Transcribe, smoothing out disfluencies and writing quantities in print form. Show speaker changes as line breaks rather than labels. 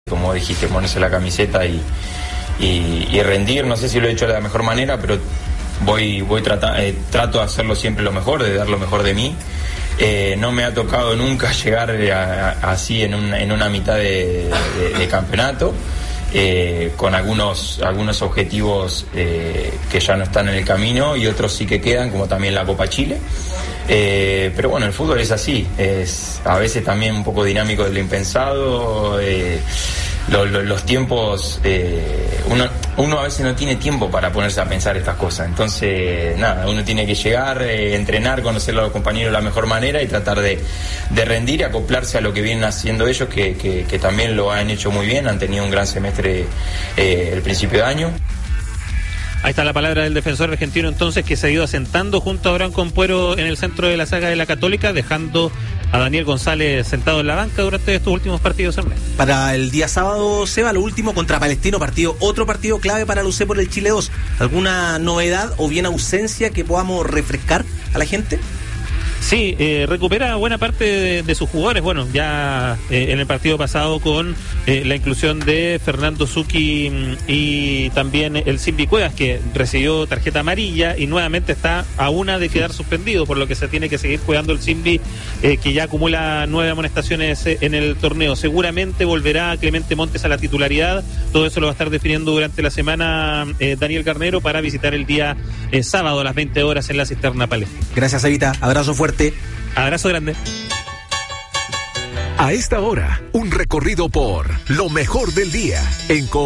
como dijiste, ponerse la camiseta y rendir. No sé si lo he hecho de la mejor manera, pero trato de hacerlo siempre lo mejor, de dar lo mejor de mí. No me ha tocado nunca llegar así en una mitad de campeonato, con algunos objetivos que ya no están en el camino y otros sí que quedan, como también la Copa Chile. Pero bueno, el fútbol es así, es a veces también un poco dinámico de lo impensado. Los tiempos, uno a veces no tiene tiempo para ponerse a pensar estas cosas. Entonces, nada, uno tiene que llegar, entrenar, conocer a los compañeros de la mejor manera y tratar de rendir y acoplarse a lo que vienen haciendo ellos, que también lo han hecho muy bien, han tenido un gran semestre el principio de año.
Ahí está la palabra del defensor argentino, entonces, que se ha ido asentando junto a Abraham Compuero en el centro de la saga de la Católica, dejando a Daniel González sentado en la banca durante estos últimos partidos.
Para el día sábado, Seba, lo último contra Palestino, otro partido clave para la UC por el Chile 2. ¿Alguna novedad o bien ausencia que podamos refrescar a la gente?
Sí, recupera buena parte de sus jugadores. Bueno, ya en el partido pasado con la inclusión de Fernando Zucchi y también el Simbi Cuevas, que recibió tarjeta amarilla y nuevamente está a una de quedar suspendido, por lo que se tiene que seguir cuidando el Simbi, que ya acumula 9 amonestaciones en el torneo. Seguramente volverá Clemente Montes a la titularidad. Todo eso lo va a estar definiendo durante la semana Daniel Carnero, para visitar el día sábado a las 20 horas en la Cisterna Palestina.
Gracias, Evita. Abrazo fuerte.
Abrazo grande.
A esta hora, un recorrido por lo mejor del día en